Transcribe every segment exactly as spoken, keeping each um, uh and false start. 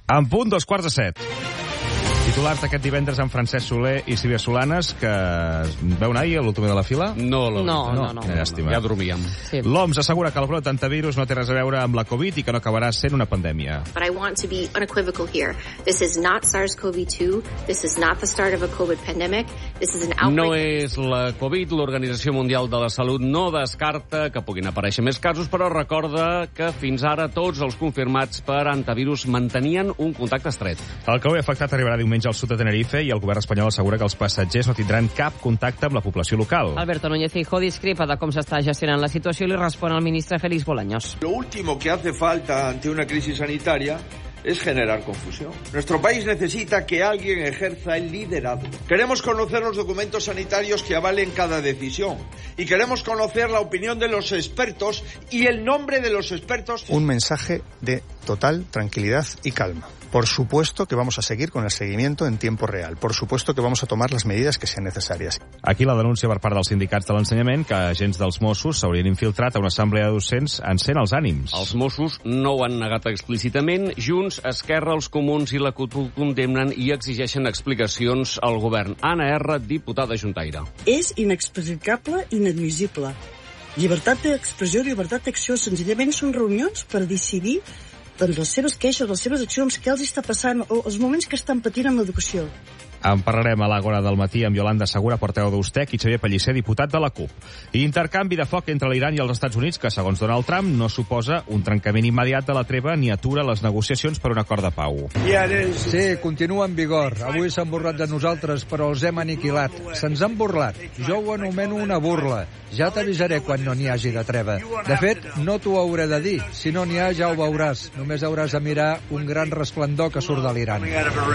En punt, dos quarts de set. Titulars d'aquest divendres amb Francesc Soler i Sílvia Solanes, que veu anar ahir a l'últim de la fila? No, no, no. no, no. Llàstima. Ja dormíem. Sí. L'O M S assegura que el brot d'antivirus no té res a veure amb la Covid i que no acabarà sent una pandèmia. But I want to be unequivocal here. This is not SARS CoV two. This is not the start of a COVID pandemic. This is an outbreak. No és la Covid. L'Organització Mundial de la Salut no descarta que puguin aparèixer més casos, però recorda que fins ara tots els confirmats per antivirus mantenien un contacte estret. El que avui afectat arribarà diumenge al sud de Tenerife i el govern espanyol assegura que els passatgers no tindran cap contacte amb la població local. Alberto Núñez Feijóo discrepa de com s'està gestionant la situació i li respon al ministre Félix Bolaños. Lo último que hace falta ante una crisis sanitaria es generar confusión. Nuestro país necesita que alguien ejerza el liderazgo. Queremos conocer los documentos sanitarios que avalen cada decisión y queremos conocer la opinión de los expertos y el nombre de los expertos. Un mensaje de total tranquilidad y calma. Por supuesto que vamos a seguir con el seguimiento en tiempo real. Por supuesto que vamos a tomar las medidas que sean necesarias. Aquí la denúncia per part dels sindicats de l'ensenyament que agents dels Mossos s'haurien infiltrat a una assemblea de docents encén els ànims. Els Mossos no ho han negat explícitament. Junts, Esquerra, els Comuns i la C U T ho condemnen i exigeixen explicacions al govern. Anna R., diputada juntaire. És inexplicable, inadmissible. Llibertat d'expressió, llibertat d'acció, senzillament són reunions per decidir doncs, les seves queixes, les seves accions, què els està passant, o els moments que estan patint amb l'educació. En parlarem a l'Àgora del matí amb Yolanda Segura, portaveu d'Ustec, i Xavier Pellicer, diputat de la C U P. I intercanvi de foc entre l'Iran i els Estats Units, que, segons Donald Trump, no suposa un trencament immediat de la treva ni atura les negociacions per un acord de pau. Sí, continua en vigor. Avui s'han burlat de nosaltres, però els hem aniquilat. Se'ns han burlat. Jo ho anomeno una burla. Ja t'avisaré quan no n'hi hagi de treva. De fet, no t'ho hauré de dir. Si no n'hi ha, ja ho veuràs. Només hauràs de mirar un gran resplendor que surt de l'Iran.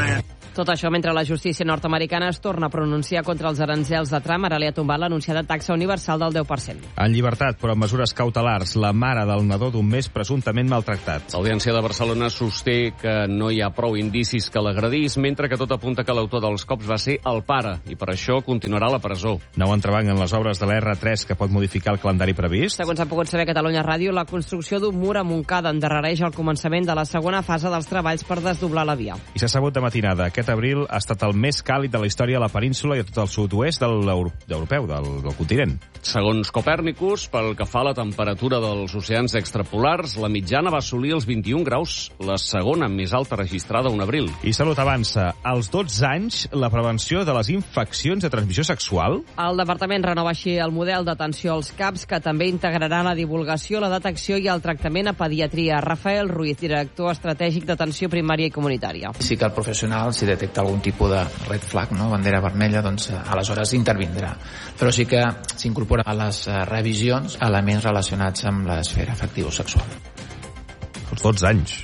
Tot això mentre la justícia nord-americana es torna a pronunciar contra els aranzels de Trump. Ara li ha tombat l'anunciada taxa universal del deu per cent. En llibertat, però amb mesures cautelars, la mare del nadó d'un mes presumptament maltractat. L'Audiència de Barcelona sosté que no hi ha prou indicis que l'agredís, mentre que tot apunta que l'autor dels cops va ser el pare, i per això continuarà a la presó. Nou entrebanc en les obres de la erre tres que pot modificar el calendari previst. Segons ha pogut saber Catalunya Ràdio, la construcció d'un mur a Montcada endarrereix el començament de la segona fase dels treballs per desdoblar la via. I s'ha sabut de matinada. Aquest abril ha estat el més càlid de la història a la península i a tot el sud-oest de l'europeu, del, del continent. Segons Copèrnicus, pel que fa a la temperatura dels oceans extrapolars, la mitjana va assolir els vint-i-un graus, la segona més alta registrada un abril. I Salut avança. Als dotze anys, la prevenció de les infeccions de transmissió sexual. El departament renova així el model d'atenció als CAPs, que també integrarà la divulgació, la detecció i el tractament a pediatria. Rafael Ruiz, director estratègic d'atenció primària i comunitària. Sí que el professional, si detecta algun tipus de red flag, no? bandera vermella, doncs aleshores intervindrà. Però sí que s'incorpora a les revisions elements relacionats amb l'esfera afectivo-sexual. Els dotze anys.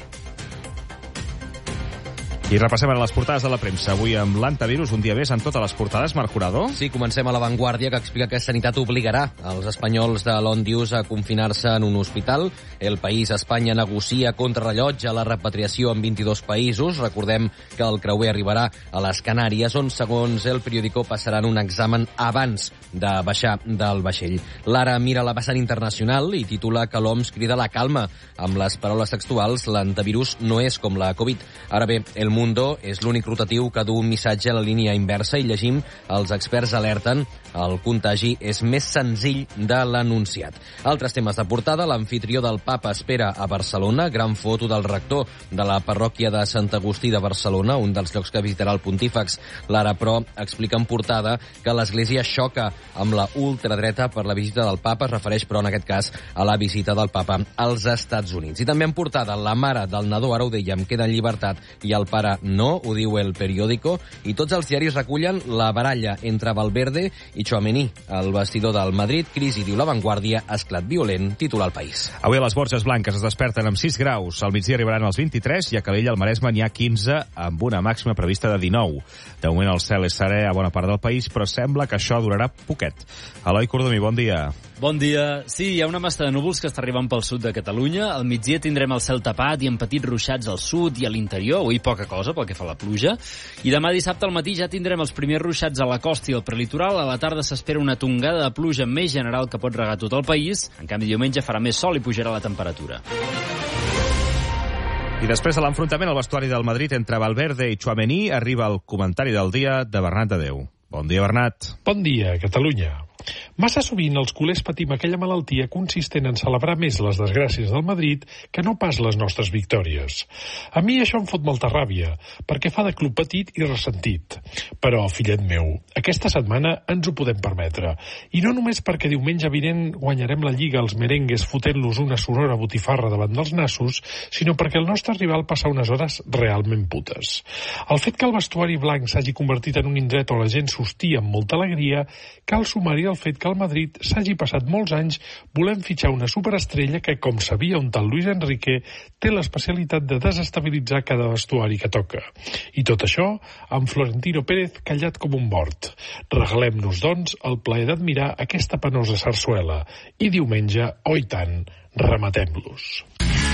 I repassem ara les portades de la premsa. Avui amb l'antivirus, un dia més en totes les portades. Marc Jurado. Sí, comencem a La Vanguardia, que explica que Sanitat obligarà els espanyols de l'Ondius a confinar-se en un hospital. El País, Espanya negocia contrarrellotge a la repatriació en vint-i-dos països. Recordem que el creuer arribarà a les Canàries, on, segons el periòdico, passaran un examen abans de baixar del vaixell. L'Ara mira la vessant internacional i titula que l'O M S crida la calma. Amb les paraules textuals, l'antivirus no és com la Covid. Ara bé, el Mundo és l'únic rotatiu que du un missatge a la línia inversa i llegim els experts alerten el contagi és més senzill de l'anunciat. Altres temes de portada, l'amfitrió del Papa espera a Barcelona, gran foto del rector de la parròquia de Sant Agustí de Barcelona, un dels llocs que visitarà el pontífex. L'Ara, però, explica en portada que l'Església xoca amb la ultradreta per la visita del Papa, es refereix, però, en aquest cas, a la visita del Papa als Estats Units. I també en portada, la mare del nadó, ara ho dèiem, queda en llibertat i el pare no, ho diu el periòdico, i tots els diaris recullen la baralla entre Valverde i Tchouaméni. El vestidor del Madrid, crisi, diu La Vanguardia, esclat violent, titula El País. Avui a les Borges Blanques es desperten amb sis graus, al migdia arribaran als vint-i-tres i a Calella, al Maresme, n'hi ha quinze, amb una màxima prevista de dinou. De moment el cel és serè a bona part del país, però sembla que això durarà poquet. Eloi Cordomí, bon dia. Bon dia. Sí, hi ha una massa de núvols que està arribant pel sud de Catalunya. Al migdia tindrem el cel tapat i amb petits ruixats al sud i a l'interior. Avui poca cosa pel que fa a la pluja. I demà dissabte al matí ja tindrem els primers ruixats a la costa i al prelitoral. A la tarda s'espera una tongada de pluja més general que pot regar tot el país. En canvi, diumenge farà més sol i pujarà la temperatura. I després de l'enfrontament al vestuari del Madrid entre Valverde i Tchouaméni, arriba el comentari del dia de Bernat de Déu. Bon dia, Bernat. Bon dia, Catalunya. Massa sovint els culers patim aquella malaltia consistent en celebrar més les desgràcies del Madrid que no pas les nostres victòries. A mi això em fot molta ràbia, perquè fa de club petit i ressentit. Però, fillet meu, aquesta setmana ens ho podem permetre. I no només perquè diumenge vinent guanyarem la Lliga als merengues fotent-los una sonora botifarra davant dels nassos, sinó perquè el nostre rival passa unes hores realment putes. El fet que el vestuari blanc s'hagi convertit en un indret on la gent s'hostia amb molta alegria, cal sumar-hi el fet que el Madrid s'hagi passat molts anys volent fitxar una superestrella que, com sabia un tal Luis Enrique, té l'especialitat de desestabilitzar cada vestuari que toca. I tot això amb Florentino Pérez callat com un mort. Regalem-nos, doncs, el plaer d'admirar aquesta penosa sarsuela. I diumenge, oh i tant, rematem-los.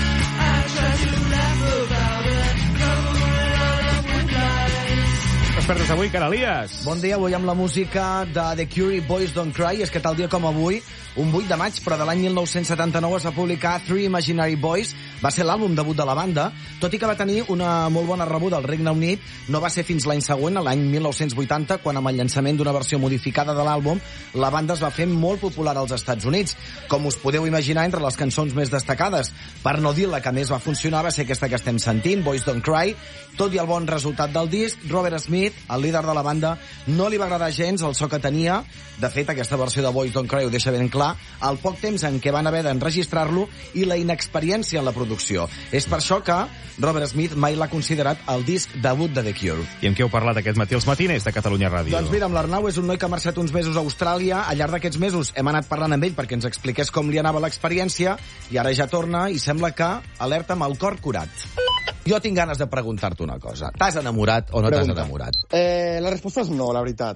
Expertes d'avui, Canalies. Bon dia, avui amb la música de The Cure i Boys Don't Cry. És que tal dia com avui, un vuit de maig, però de l'any mil nou-cents setanta-nou es va publicar Three Imaginary Boys. Va ser l'àlbum debut de la banda, tot i que va tenir una molt bona rebuda al Regne Unit. No va ser fins l'any següent, l'any mil nou-cents vuitanta, quan amb el llançament d'una versió modificada de l'àlbum, la banda es va fer molt popular als Estats Units. Com us podeu imaginar, entre les cançons més destacades, per no dir la que més va funcionar, va ser aquesta que estem sentint, Boys Don't Cry. Tot i el bon resultat del disc, Robert Smith, el líder de la banda, no li va agradar gens el so que tenia. De fet, aquesta versió de Boys Don't Cry ho deixa ben clar, el poc temps en què van haver d'enregistrar-lo i la inexperiència en la producció. És per això que Robert Smith mai l'ha considerat el disc debut de The Cure. I amb què heu parlat aquest matí els matiners de Catalunya Ràdio? Doncs mira, amb l'Arnau és un noi que ha marxat uns mesos a Austràlia. Al llarg d'aquests mesos hem anat parlant amb ell perquè ens expliqués com li anava l'experiència i ara ja torna i sembla que alerta amb el cor curat. Jo tinc ganes de preguntar-te una cosa. T'has enamorat o no t'has enamorat? Eh, la resposta és no, la veritat.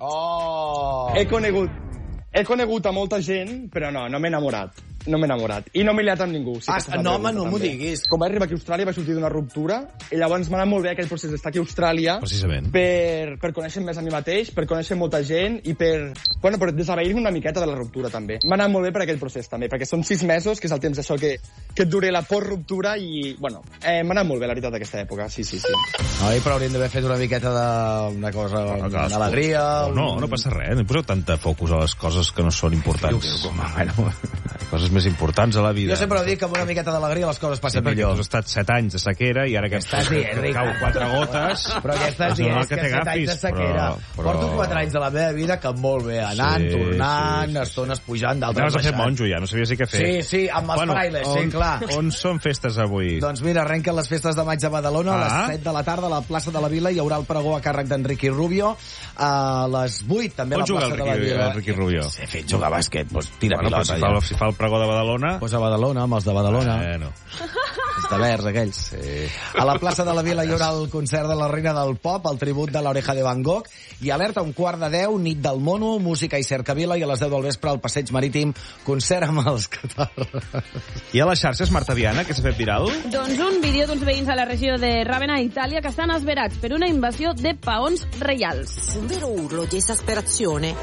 Oh! He conegut, he conegut a molta gent, però no, no m'he enamorat. No m'he enamorat. I no m'he liat amb ningú. Sí ah, no, home, no m'ho diguis. Com vaig arribar aquí a Austràlia vaig sortir d'una ruptura i llavors m'ha anat molt bé aquell procés d'estar aquí a Austràlia. Precisament. Per, per conèixer més a mi mateix, per conèixer molta gent i per, bueno, per desaveir-me una miqueta de la ruptura, també. M'ha anat molt bé per aquell procés, també, perquè són sis mesos, que és el temps això que, que et dure la post-ruptura i, bueno, eh, m'ha anat molt bé, la veritat, aquesta època. Sí, sí, sí. Ai, però hauríem d'haver fet una miqueta d'una cosa, no, no, d'alegria... No, no passa res. No hi poseu tanta focus a les coses que no són importants. Bueno, coses més importants a la vida. Jo sempre ho dic que amb una miqueta d'alegria les coses passen sí, millor. Tu has estat set anys de sequera i ara que estàs dient, Ric. Cau quatre gotes... Però què estàs dient? És que, que set anys de sequera. Però, però... Porto quatre anys de la meva vida que molt bé, anant, sí, tornant, sí, sí. estones pujant, d'altres baixant. Anaves a fer monjo ja, no sabies si què fer. Sí, sí, amb els bueno, frailes, sí, clar. On són festes avui? Doncs mira, arrenquen les festes de maig a Badalona, ah. a les set de la tarda a la plaça de la Vila hi haurà el pregó a càrrec d'Enriqui Rubio. A les vuit també a la plaça de la Vila. Enriqui Rubio? Sí, fet jugar a bàsquet, pues, tira bueno, pilota. Pues, si, fa, si fa el pregó de Badalona... Pues a Badalona, amb els de Badalona. Bueno. Els de verds, aquells. Sí. A la plaça de la Vila hi haurà el concert de la Reina del Pop, el tribut de l'Oreja de Van Gogh, i alerta un quart de deu, nit del mono, música i cercavila, i a les deu del vespre al Passeig Marítim, concert amb els catalans. I a les xarxes, Marta Viana, que s'ha fet viral? Doncs un vídeo d'uns veïns a la regió de Ravenna, Itàlia, que estan esverats per una invasió de paons reials. Un vero urlo di esasperazione.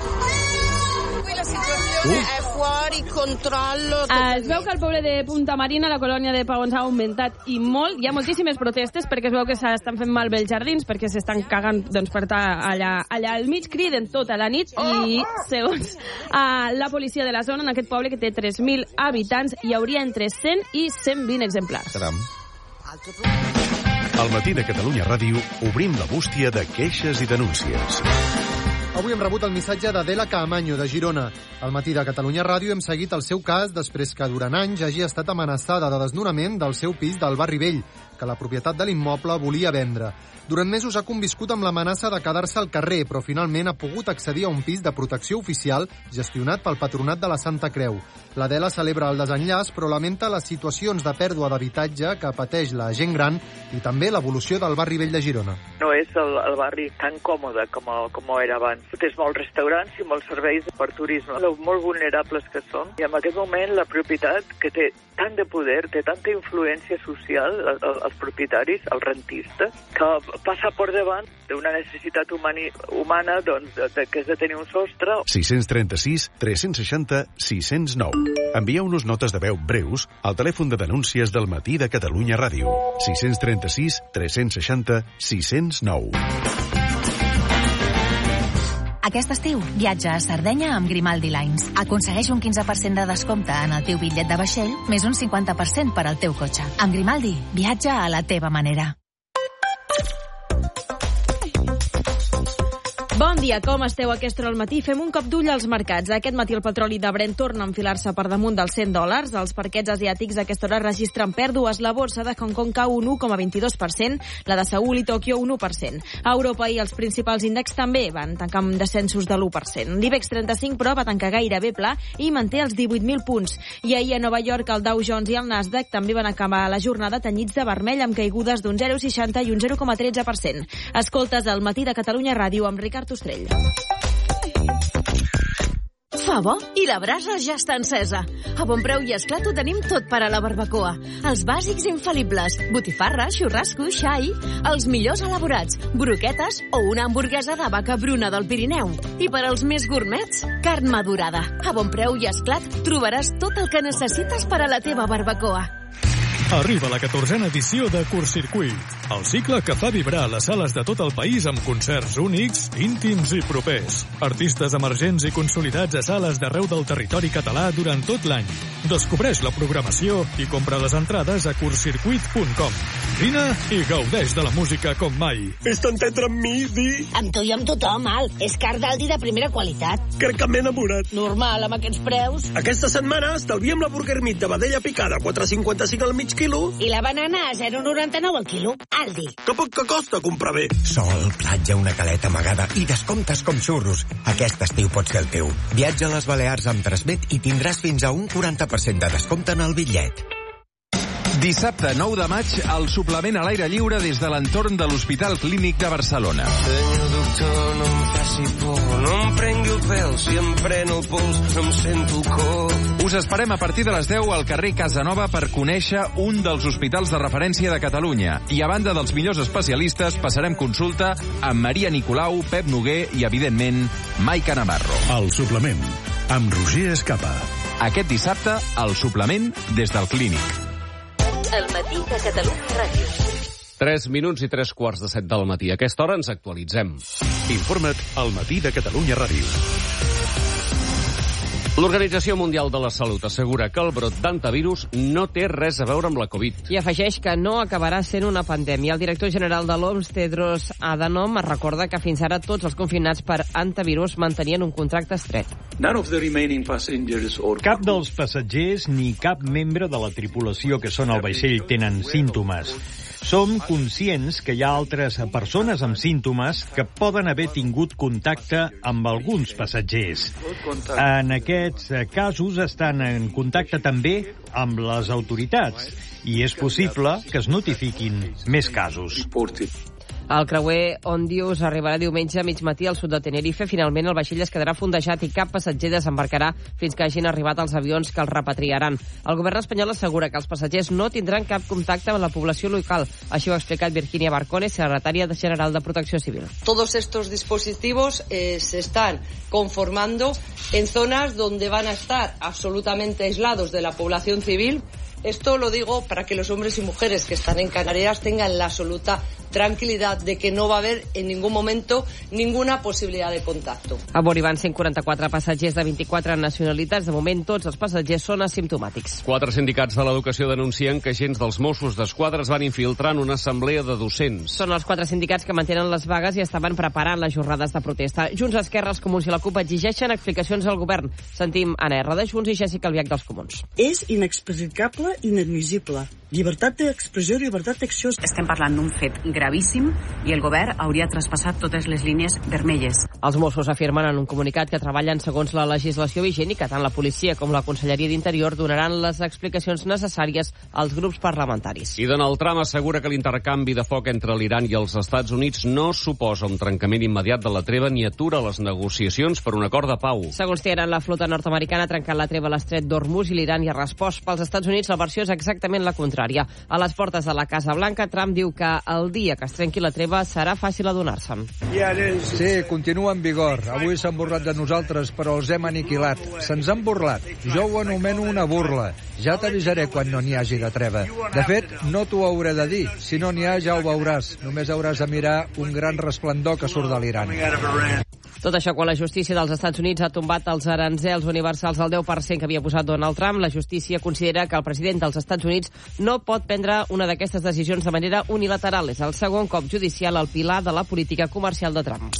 La situazione uh. è fuori controllo. Es veu que al poble de Punta Marina la colònia de paons ha augmentat i molt. Hi ha moltíssimes protestes perquè es veu que s'estan fent malbé els jardins, perquè s'estan cagant doncs, per estar allà, allà al mig. Criden tota la nit i, segons uh, la policia de la zona, en aquest poble que té tres mil habitants, hi hauria entre cent i cent vint exemplars. Caram. Al matí de Catalunya Ràdio obrim la bústia de queixes i denúncies. Avui hem rebut el missatge d'Adela Caamaño, de Girona. Al matí de Catalunya Ràdio hem seguit el seu cas després que durant anys hagi estat amenaçada de desnonament del seu pis del Barri Vell, que la propietat de l'immoble volia vendre. Durant mesos ha conviscut amb l'amenaça de quedar-se al carrer, però finalment ha pogut accedir a un pis de protecció oficial gestionat pel Patronat de la Santa Creu. L'Adela celebra el desenllaç, però lamenta les situacions de pèrdua d'habitatge que pateix la gent gran i també l'evolució del Barri Vell de Girona. No és el, el barri tan còmode com, com era abans. Tens molts restaurants i molts serveis per turisme, molt vulnerables que som. I en aquest moment la propietat, que té tant de poder, té tanta influència social, el, el els propietaris, els rentistes, que passa per davant d'una necessitat humani, humana doncs, de, de, que és de tenir un sostre. sis tres sis, tres sis zero, sis zero nou. Envieu-nos notes de veu breus al telèfon de denúncies del Matí de Catalunya Ràdio. sis tres sis, tres sis zero, sis zero nou. Aquest estiu, viatja a Sardenya amb Grimaldi Lines. Aconsegueix un quinze per cent de descompte en el teu bitllet de vaixell, més un cinquanta per cent per al teu cotxe. Amb Grimaldi, viatja a la teva manera. Bon dia, com esteu a aquesta hora al matí? Fem un cop d'ull als mercats. Aquest matí el petroli de Brent torna a enfilar-se per damunt dels cent dòlars. Els parquets asiàtics a aquesta hora registren pèrdues. La borsa de Hong Kong cau un u coma vint-i-dos per cent, la de Seül i Tòquio un u per cent. A Europa i els principals índexs també van tancar amb descensos de l'u per cent. L'IBEX trenta-cinc, però, va tancar gairebé pla i manté els divuit mil punts. I ahir a Nova York el Dow Jones i el Nasdaq també van acabar la jornada tenyits de vermell amb caigudes d'un zero coma seixanta i un zero coma tretze per cent. Escoltes el Matí de Catalunya Ràdio amb Ricard Ostrell. Fa bo i la brasa ja està encesa. A Bon Preu i Esclat ho tenim tot per a la barbacoa. Els bàsics infal·libles, botifarra, xurrasco, xai, els millors elaborats, broquetes o una hamburguesa de vaca bruna del Pirineu. I per als més gourmets, carn madurada. A Bon Preu i Esclat trobaràs tot el que necessites per a la teva barbacoa. Arriba la catorzena edició de Curtcircuit, el cicle que fa vibrar les sales de tot el país amb concerts únics, íntims i propers. Artistes emergents i consolidats a sales d'arreu del territori català durant tot l'any. Descobreix la programació i compra les entrades a curtcircuit punt com. Vine i gaudeix de la música com mai. Vés-te entendre amb mi, Di? Amb tu i amb tothom, Al. És car d'Aldi de primera qualitat. Crec que m'he enamorat. Normal, amb aquests preus. Aquesta setmana estalviem la Burger Meat de vedella picada a quatre coma cinquanta-cinc al mig quilo. I la banana a zero coma noranta-nou al quilo. Aldi. Que poc que costa comprar bé. Sol, platja, una caleta amagada i descomptes com xurros. Aquest estiu pot ser el teu. Viatja a les Balears amb Transmet i tindràs fins a un quaranta per cent de descompte en el bitllet. Dissabte nou de maig, el suplement a l'aire lliure des de l'entorn de l'Hospital Clínic de Barcelona. Senyor doctor, no em faci por, no em prengui el pèl, si em pren el pols, no em sento el cor. Us esperem a partir de les deu al carrer Casanova per conèixer un dels hospitals de referència de Catalunya. I a banda dels millors especialistes, passarem consulta amb Maria Nicolau, Pep Noguer i, evidentment, Maica Navarro. El suplement, amb Roger Escapa. Aquest dissabte, el suplement des del Clínic. El Matí de Catalunya Ràdio. Tres minuts i tres quarts de set del matí. A aquesta hora ens actualitzem. Informa't al Matí de Catalunya Ràdio. L'Organització Mundial de la Salut assegura que el brot d'antivirus no té res a veure amb la Covid. I afegeix que no acabarà sent una pandèmia. El director general de l'O M S, Tedros Adhanom, recorda que fins ara tots els confinats per antivirus mantenien un contracte estret. Cap dels passatgers ni cap membre de la tripulació que són al vaixell tenen símptomes. Som conscients que hi ha altres persones amb símptomes que poden haver tingut contacte amb alguns passatgers. En aquests casos estan en contacte també amb les autoritats i és possible que es notifiquin més casos. El creuer Ondius arribarà diumenge a mig matí al sud de Tenerife. Finalment, el vaixell es quedarà fondejat i cap passatger desembarcarà fins que hagin arribat els avions que el repatriaran. El govern espanyol assegura que els passatgers no tindran cap contacte amb la població local. Així ho ha explicat Virginia Barcone, secretària general de Protecció Civil. Todos estos dispositivos eh, se están conformando en zonas donde van a estar absolutamente aislados de la población civil. Esto lo digo para que los hombres y mujeres que están en Canarias tengan la absoluta tranquilidad de que no va a haber en ningún momento ninguna posibilidad de contacto. A bord hi van cent quaranta-quatre passatgers de vint-i-quatre nacionalitats. De moment, tots els passatgers són asimptomàtics. Quatre sindicats de l'educació denuncien que agents dels Mossos d'Esquadra es van infiltrar en una assemblea de docents. Són els quatre sindicats que mantenen les vagues i estaven preparant les jornades de protesta. Junts, Esquerra, els Comuns i la CUP exigeixen explicacions al govern. Sentim Anna R. de Junts i Jessica Albiach dels Comuns. És inexplicable, inadmissible. Llibertat d'expressió, llibertat d'acció. Estem parlant d'un fet gravíssim i el govern hauria traspassat totes les línies vermelles. Els Mossos afirmen en un comunicat que treballen segons la legislació vigent i que tant la policia com la Conselleria d'Interior donaran les explicacions necessàries als grups parlamentaris. I Donald Trump assegura que l'intercanvi de foc entre l'Iran i els Estats Units no suposa un trencament immediat de la treva ni atura les negociacions per un acord de pau. Segons Teheran, la flota nord-americana ha trencat la treva a l'estret d'Hormuz i l'Iran hi ha respost. Pels Estats Units la versió és exactament la contrària. contrària. A les portes de la Casa Blanca, Trump diu que el dia que es trenqui la treva serà fàcil adonar-se'n. Sí, continua en vigor. Avui s'han burlat de nosaltres, però els hem aniquilat. Se'ns han burlat. Jo ho anomeno una burla. Ja t'avisaré quan no n'hi hagi de treva. De fet, no t'ho hauré de dir. Si no n'hi ha, ja ho veuràs. Només hauràs de mirar un gran resplendor que surt de l'Iran. Tot això quan la justícia dels Estats Units ha tombat els aranzels universals al deu per cent que havia posat Donald Trump. La justícia considera que el president dels Estats Units no pot prendre una d'aquestes decisions de manera unilateral. És el segon cop judicial al pilar de la política comercial de Trump.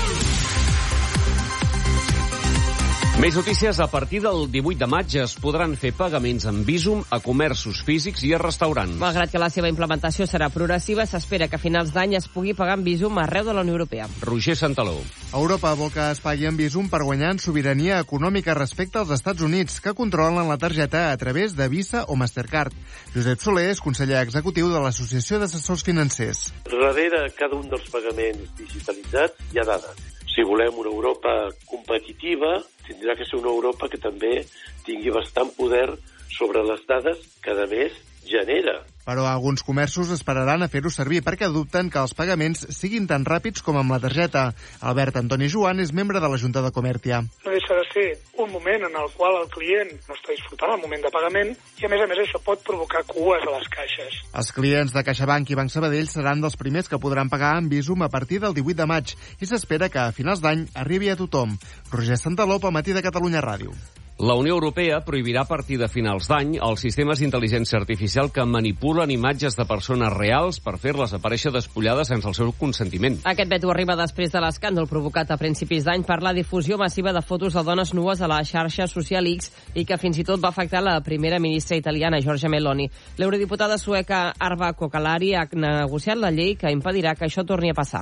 Més notícies. A partir del divuit de maig es podran fer pagaments en Bizum a comerços físics i a restaurants. Malgrat que la seva implementació serà progressiva, s'espera que a finals d'any es pugui pagar en Bizum arreu de la Unió Europea. Roger Santaló. Europa vol que es pagui en Bizum per guanyar en sobirania econòmica respecte als Estats Units, que controlen la targeta a través de Visa o Mastercard. Josep Soler és conseller executiu de l'Associació d'Assessors Financers. Darrere cada un dels pagaments digitalitzats hi ha dades. Si volem una Europa competitiva, tindrà que ser una Europa que també tingui bastant poder sobre les dades que, a més, genera. Però alguns comerços esperaran a fer-ho servir perquè dubten que els pagaments siguin tan ràpids com amb la targeta. Albert Antoni Joan és membre de la Junta de Comertia. No deixa de ser un moment en el qual el client no està disfrutant el moment de pagament i, a més a més, això pot provocar cues a les caixes. Els clients de CaixaBank i Banc Sabadell seran dels primers que podran pagar en Bizum a partir del divuit de maig i s'espera que a finals d'any arribi a tothom. Roger Santaló, pel Matí de Catalunya Ràdio. La Unió Europea prohibirà a partir de finals d'any els sistemes d'intel·ligència artificial que manipulen imatges de persones reals per fer-les aparèixer despullades sense el seu consentiment. Aquest veto arriba després de l'escàndol provocat a principis d'any per la difusió massiva de fotos de dones nues a la xarxa social X i que fins i tot va afectar la primera ministra italiana, Giorgia Meloni. L'eurodiputada sueca Arva Kokalari ha negociat la llei que impedirà que això torni a passar.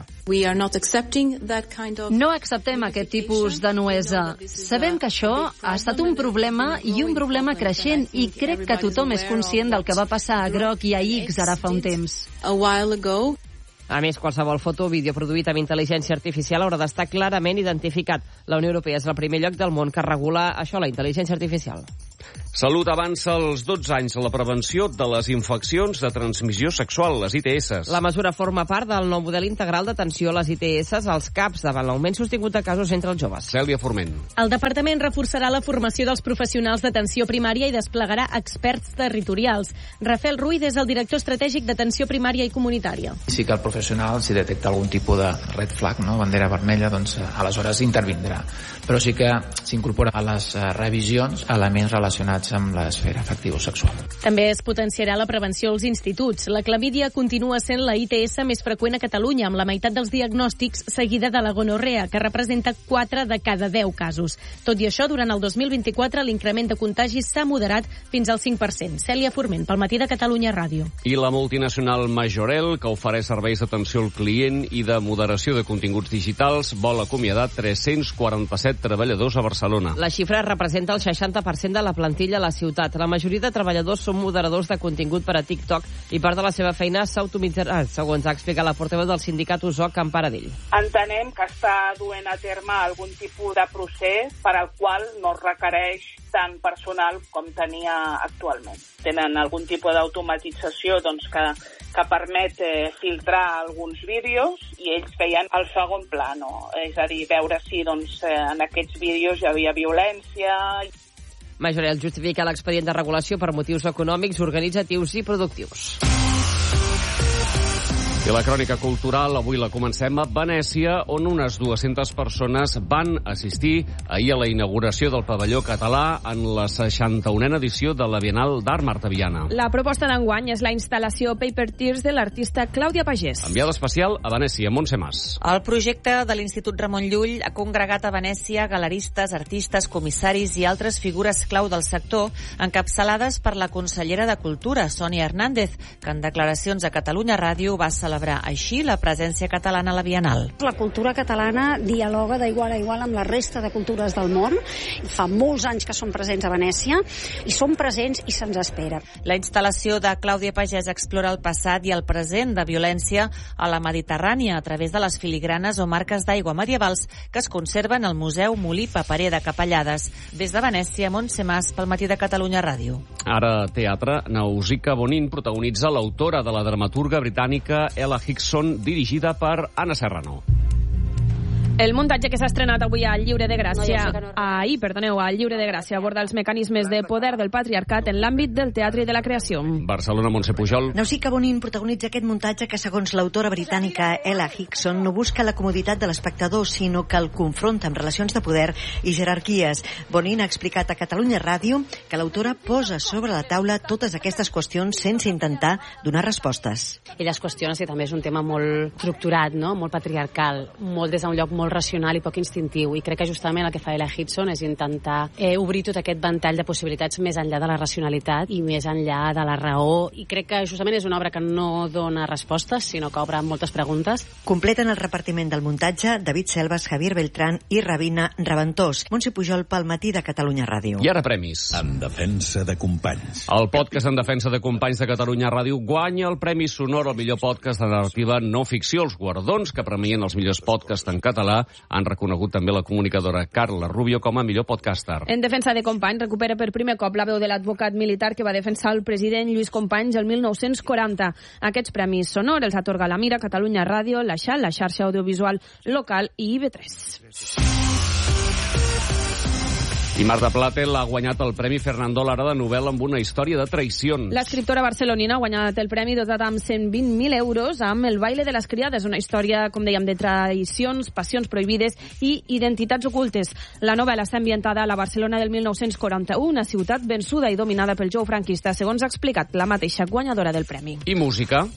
No acceptem aquest tipus de nuesa. Sabem que això ha estat un un problema i un problema creixent i crec que tothom és conscient del que va passar a Groc i a X ara fa un temps. A més, qualsevol foto o vídeo produït amb intel·ligència artificial haurà d'estar clarament identificat. La Unió Europea és el primer lloc del món que regula això, la intel·ligència artificial. Salut avança als dotze anys la prevenció de les infeccions de transmissió sexual, les I T S. La mesura forma part del nou model integral d'atenció a les I T S als C A Ps davant l'augment sostingut de casos entre els joves. Cèlia Forment. El departament reforçarà la formació dels professionals d'atenció primària i desplegarà experts territorials. Rafael Ruiz és el director estratègic d'atenció primària i comunitària. Sí que el professional, si detecta algun tipus de red flag, no? bandera vermella, doncs aleshores intervindrà. Però sí que s'incorpora a les revisions elements relacionats amb l'esfera afectivo-sexual. També es potenciarà la prevenció als instituts. La clamídia continua sent la I T S més freqüent a Catalunya, amb la meitat dels diagnòstics, seguida de la gonorrea, que representa quatre de cada deu casos. Tot i això, durant el dos mil vint-i-quatre, l'increment de contagis s'ha moderat fins al cinc per cent. Cèlia Forment, pel Matí de Catalunya Ràdio. I la multinacional Majorel, que ofereix serveis d'atenció al client i de moderació de continguts digitals, vol acomiadar tres-cents quaranta-set treballadors a Barcelona. La xifra representa el seixanta per cent de la plantilla a la ciutat. La majoria de treballadors són moderadors de contingut per a TikTok i part de la seva feina s'automitzarà, segons ha explicat la portaveu del sindicat U S O C, en Paradell. Entenem que està duent a terme algun tipus de procés per al qual no requereix tant personal com tenia actualment. Tenen algun tipus d'automatització doncs, que, que permet eh, filtrar alguns vídeos i ells feien el segon plano, és a dir, veure si doncs, eh, en aquests vídeos hi havia violència. Majorel justifica l'expedient de regulació per motius econòmics, organitzatius i productius. I la crònica cultural avui la comencem a Venècia, on unes dues-centes persones van assistir ahir a la inauguració del pavelló català en la seixanta-unena edició de la Bienal d'Art Marta Viana. La proposta d'enguany és la instal·lació Paper Tears de l'artista Clàudia Pagès. Enviada especial a Venècia, Montse Mas. El projecte de l'Institut Ramon Llull ha congregat a Venècia galeristes, artistes, comissaris i altres figures clau del sector, encapçalades per la consellera de Cultura, Sònia Hernández, que en declaracions a Catalunya Ràdio va celebrar celebrar així la presència catalana a la Bienal. La cultura catalana dialoga d'igual a igual amb la resta de cultures del món. Fa molts anys que som presents a Venècia i som presents i se'ns espera. La instal·lació de Clàudia Pagès explora el passat i el present de violència a la Mediterrània a través de les filigranes o marques d'aigua medievals que es conserven al Museu Molí Paperer de Capellades. Des de Venècia, Montse Mas, pel Matí de Catalunya Ràdio. Ara, teatre, Nausicaa Bonin protagonitza l'autora de la dramaturga britànica Ella Hickson, dirigida per Anna Serrano. El muntatge que s'ha estrenat avui al Lliure de Gràcia, ahir, perdoneu, al Lliure de Gràcia, aborda els mecanismes de poder del patriarcat en l'àmbit del teatre i de la creació. Barcelona, Montse Pujol. Nausicaa Bonin protagonitza aquest muntatge que, segons l'autora britànica Ella Hickson, no busca la comoditat de l'espectador, sinó que el confronta amb relacions de poder i jerarquies. Bonin ha explicat a Catalunya Ràdio que l'autora posa sobre la taula totes aquestes qüestions sense intentar donar respostes. Ella es qüestiona si també és un tema molt estructurat, no? Molt patriarcal, molt des d'un lloc molt racional i poc instintiu, i crec que justament el que fa Ella Hickson és intentar eh, obrir tot aquest ventall de possibilitats més enllà de la racionalitat i més enllà de la raó, i crec que justament és una obra que no dona respostes, sinó que obre moltes preguntes. Completen el repartiment del muntatge David Selvas, Javier Beltrán i Rabina Raventós. Montse Pujol pel Matí de Catalunya Ràdio. I ara premis. En defensa de companys. El podcast En defensa de companys de Catalunya Ràdio guanya el Premi Sonor al millor podcast de narrativa no ficció. Els guardons que premien els millors podcasts en català han reconegut també la comunicadora Carla Rubio com a millor podcaster. En defensa de Companys recupera per primer cop la veu de l'advocat militar que va defensar el president Lluís Companys el mil nou-cents quaranta. Aquests premis sonor els atorga la Mira, Catalunya Ràdio, la Xal, la xarxa audiovisual local i I V tres. I Marta Plate l'ha guanyat el Premi Fernando Lara de novel·la amb una història de traïcions. L'escriptora barcelonina ha guanyat el premi dotat amb cent vint mil euros amb El baile de les criades, una història, com dèiem, de traïcions, passions prohibides i identitats ocultes. La novel·la està ambientada a la Barcelona del mil nou-cents quaranta-u, una ciutat vençuda i dominada pel jou franquista, segons ha explicat la mateixa guanyadora del premi. I música.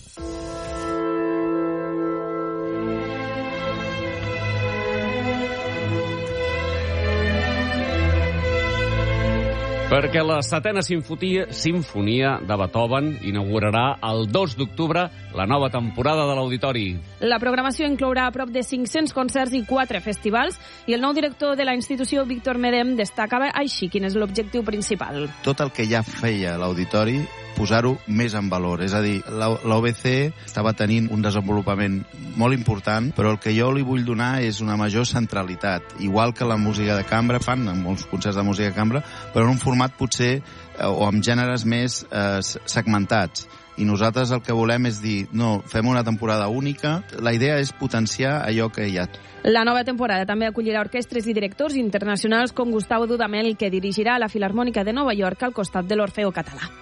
Perquè la setena sinfonia, sinfonia de Beethoven inaugurarà el dos d'octubre la nova temporada de l'Auditori. La programació inclourà a prop de cinc-cents concerts i quatre festivals, i el nou director de la institució, Víctor Medem, destacava així quin és l'objectiu principal. Tot el que ja feia l'Auditori, posar-ho més en valor. És a dir, l'O B C estava tenint un desenvolupament molt important, però el que jo li vull donar és una major centralitat. Igual que la música de cambra, fan en molts concerts de música de cambra, però en un format potser eh, o amb gèneres més eh, segmentats. I nosaltres el que volem és dir, no, fem una temporada única. La idea és potenciar allò que hi ha. La nova temporada també acollirà orquestres i directors internacionals com Gustavo Dudamel, que dirigirà la Filharmònica de Nova York al costat de l'Orfeo Català.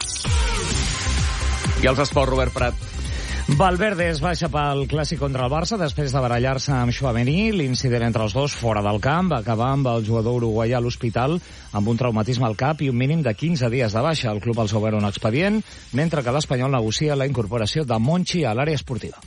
I els esports, Robert Prat. Valverde es baixa pel clàssic contra el Barça després de barallar-se amb Tchouaméni. L'incident entre els dos fora del camp va acabar amb el jugador uruguaià a l'hospital amb un traumatisme al cap i un mínim de quinze dies de baixa. El club els ha obert un expedient, mentre que l'Espanyol negocia la incorporació de Monchi a l'àrea esportiva.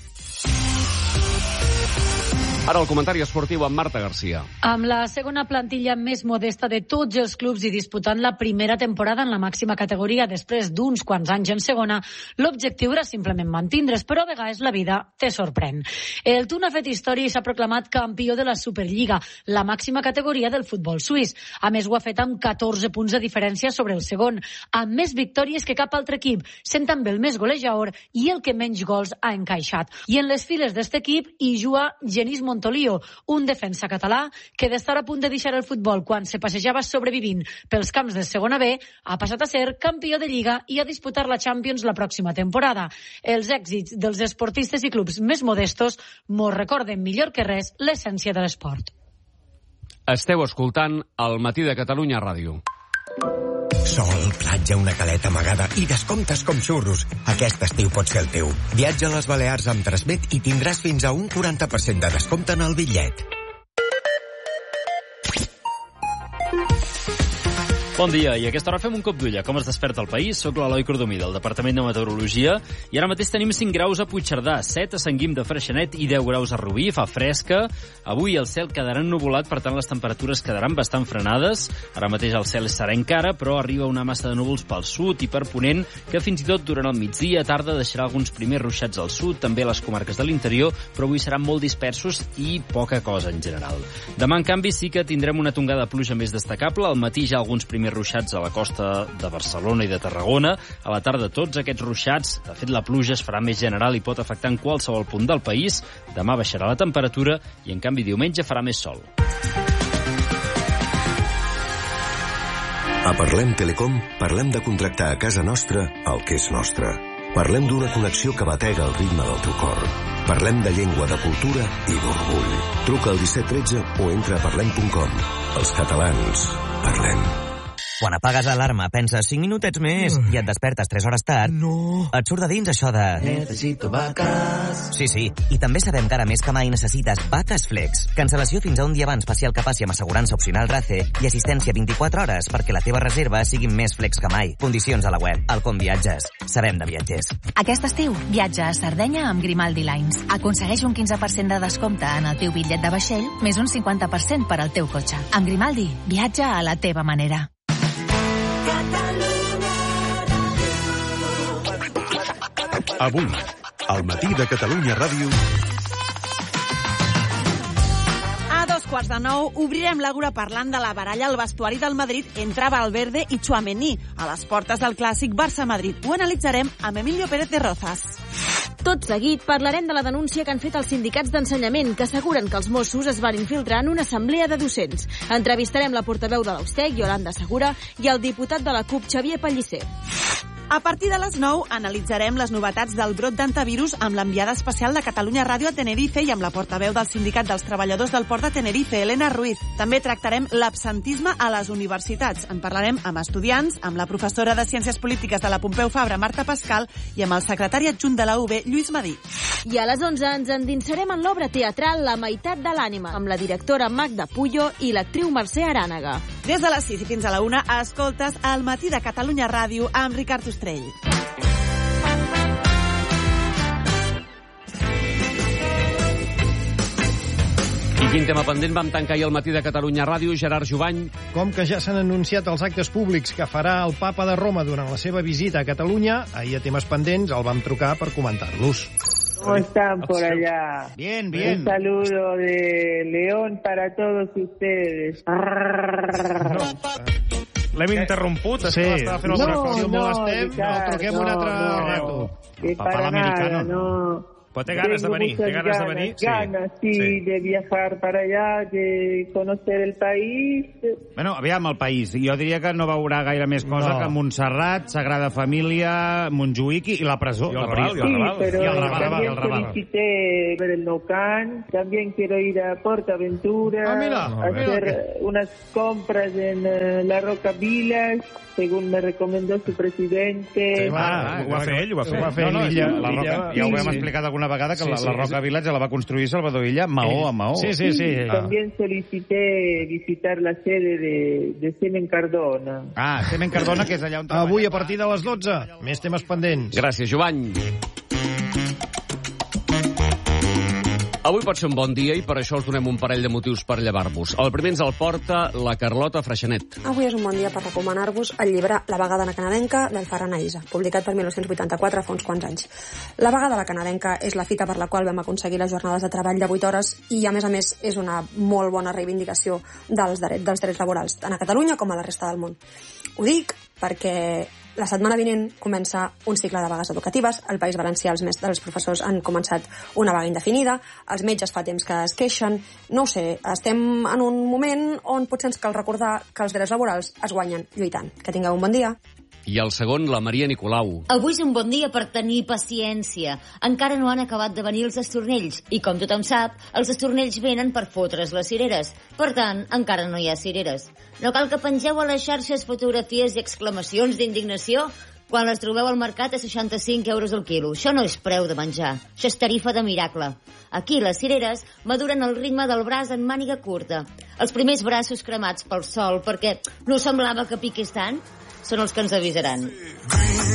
Ara el comentari esportiu amb Marta Garcia. Amb la segona plantilla més modesta de tots els clubs i disputant la primera temporada en la màxima categoria després d'uns quants anys en segona, l'objectiu era simplement mantindre's, però a vegades la vida te sorprèn. El Tun ha fet història i s'ha proclamat campió de la Superliga, la màxima categoria del futbol suís. A més, ho ha fet amb catorze punts de diferència sobre el segon, amb més victòries que cap altre equip, sent també el més golejador i el que menys gols ha encaixat. I en les files d'aquest equip hi juga Genís Montolio, un defensa català que d'estar a punt de deixar el futbol quan se passejava sobrevivint pels camps de segona B, ha passat a ser campió de Lliga i a disputar la Champions la pròxima temporada. Els èxits dels esportistes i clubs més modestos mos recorden millor que res l'essència de l'esport. Esteu escoltant El Matí de Catalunya Ràdio. Sol, platja, una caleta amagada i descomptes com xurros. Aquest estiu pot ser el teu. Viatja a les Balears amb Transmet i tindràs fins a un quaranta per cent de descompte en el bitllet. Bon dia, i a aquesta hora fem un cop d'ull a com es desperta el país. Soc l'Eloi Cordomí, del Departament de Meteorologia, i ara mateix tenim cinc graus a Puigcerdà, set a Sant Guim de Freixenet i deu graus a Rubí. Fa fresca. Avui el cel quedarà ennuvolat, per tant les temperatures quedaran bastant frenades. Ara mateix el cel serà encara, però arriba una massa de núvols pel sud i per ponent, que fins i tot durant el migdia tarda deixarà alguns primers ruixats al sud, també a les comarques de l'interior, però avui seran molt dispersos i poca cosa en general. Demà, en canvi, sí que tindrem una tongada de pluja més destacable. Al matí ja alguns primers ruixats a la costa de Barcelona i de Tarragona. A la tarda tots aquests ruixats. De fet, la pluja es farà més general i pot afectar en qualsevol punt del país. Demà baixarà la temperatura i, en canvi, diumenge farà més sol. A Parlem Telecom parlem de contractar a casa nostra el que és nostre. Parlem d'una connexió que batega el ritme del teu cor. Parlem de llengua, de cultura i d'orgull. Truca al disset tretze o entra a parlem punt com. Els catalans parlem. Quan apagues l'alarma, penses cinc minutets més i et despertes tres hores tard. No. Et surt de dins això de... Necessito vaques. Sí, sí. I també sabem que ara més que mai necessites vaques flex. Cancel·lació fins a un dia abans passi el que passi amb assegurança opcional RACE i assistència vint-i-quatre hores perquè la teva reserva sigui més flex que mai. Condicions a la web. Alcom Viatges. Sabem de viatgers. Aquest estiu, viatja a Sardenya amb Grimaldi Lines. Aconsegueix un quinze per cent de descompte en el teu bitllet de vaixell, més un cinquanta per cent per al teu cotxe. Amb Grimaldi, viatja a la teva manera. Avui, al matí de Catalunya Ràdio... A dos quarts de nou obrirem l'àgora parlant de la baralla al vestuari del Madrid entre Valverde i Tchouaméni a les portes del clàssic Barça-Madrid. Ho analitzarem amb Emilio Pérez de Rozas. Tot seguit parlarem de la denúncia que han fet els sindicats d'ensenyament, que asseguren que els Mossos es van infiltrar en una assemblea de docents. Entrevistarem la portaveu de l'Austec, Yolanda Segura, i el diputat de la CUP, Xavier Pellicer. A partir de les nou analitzarem les novetats del brot d'antivirus amb l'enviada especial de Catalunya Ràdio a Tenerife i amb la portaveu del Sindicat dels Treballadors del Port de Tenerife, Elena Ruiz. També tractarem l'absentisme a les universitats. En parlarem amb estudiants, amb la professora de Ciències Polítiques de la Pompeu Fabra, Marta Pascal, i amb el secretari adjunt de la U B, Lluís Madí. I a les onze ens endinsarem en l'obra teatral La meitat de l'ànima, amb la directora Magda Puyo i l'actriu Mercè Arànega. Des de les sis i fins a la una, escoltes El matí de Catalunya Ràdio amb Ricard Ostrell. I quin tema pendent vam tancar ahir al matí de Catalunya Ràdio, Gerard Jovany? Com que ja s'han anunciat els actes públics que farà el papa de Roma durant la seva visita a Catalunya, ahí a temes pendents el vam trucar per comentar-los. ¿Cómo están por allá? Bien, bien. Un saludo de León para todos ustedes. No. L'hem interromput, sí. Estava fent alguna no, cosa. No, molestem, Ricard, no, truquem no, un altre no, rato. Que para nada, no. Però té ganes Tengo de venir, té ganes ganas, de venir? Sí. Ganas, sí, sí, de viajar para allá, de conocer el país. Bueno, aviam, el país. Jo diria que no veurà gaire més cosa no. que Montserrat, Sagrada Família, Montjuïc i la presó. I el Raval. Sí, pero y el Raval, también y el Raval. solicité ver el Nou Camp, también quiero ir a Portaventura, ah, mira, a hacer mira. unas compras en uh, La Roca Village, según me recomendó su presidente. Sí, va, ah, ho va fer ell, ho va fer. Ho va fer no, no, ella, la Roca, ja ho vam sí. explicat alguna vegada, que sí, la, la Roca sí. Village la va construir Salvador Illa maó a maó. Sí, sí, sí. sí. También solicité visitar la sede de, de Semen Cardona. Ah, Semen Cardona, que és allà on treballa. Avui a partir de les dotze, més temes pendents. Gràcies, Jovany. Avui pot ser un bon dia i per això us donem un parell de motius per llevar-vos. El primer ens el porta la Carlota Freixenet. Avui és un bon dia per recomanar-vos el llibre La vegada la canadenca del Ferran Aïssa, publicat per dinou vuitanta-quatre fa uns quants anys. La vegada la canadenca és la fita per la qual vam aconseguir les jornades de treball de vuit hores i, a més a més, és una molt bona reivindicació dels drets, dels drets laborals, tant a Catalunya com a la resta del món. Ho dic perquè la setmana vinent comença un cicle de vagues educatives. Al País Valencià els mestres, els professors han començat una vaga indefinida. Els metges fa temps que es queixen. No ho sé, estem en un moment on potser ens cal recordar que els drets laborals es guanyen lluitant. Que tingueu un bon dia. I el segon, la Maria Nicolau. Avui és un bon dia per tenir paciència. Encara no han acabat de venir els estornells. I com tothom sap, els estornells venen per fotre's les cireres. Per tant, encara no hi ha cireres. No cal que pengeu a les xarxes fotografies i exclamacions d'indignació. quan les trobeu al mercat a seixanta-cinc euros el quilo. Això no és preu de menjar, això és tarifa de miracle. Aquí les cireres maduren al ritme del braç en màniga curta. Els primers braços cremats pel sol, perquè no semblava que piqués tant, són els que ens avisaran.